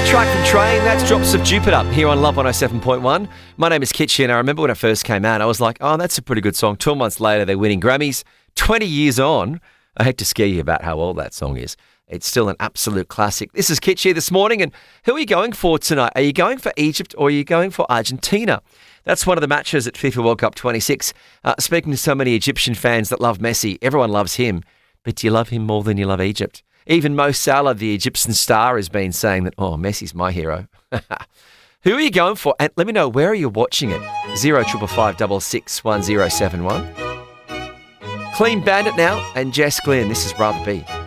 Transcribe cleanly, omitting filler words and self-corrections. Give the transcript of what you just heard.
Track from Train, that's Drops of Jupiter here on Love 107.1. My name is Kitchy and I remember when it first came out, I was like, oh, that's a pretty good song. 12 months later, they're winning Grammys. 20 years on, I hate to scare you about how old that song is. It's still an absolute classic. This is Kitchy this morning, and who are you going for tonight? Are you going for Egypt or are you going for Argentina? That's one of the matches at FIFA World Cup 26. Speaking to so many Egyptian fans that love Messi, everyone loves him, but do you love him more than you love Egypt? Even Mo Salah, the Egyptian star, has been saying that, oh, Messi's my hero. Who are you going for? And let me know, where are you watching it? 0555 Clean Bandit now, and Jess Glynn. This is Rather Be.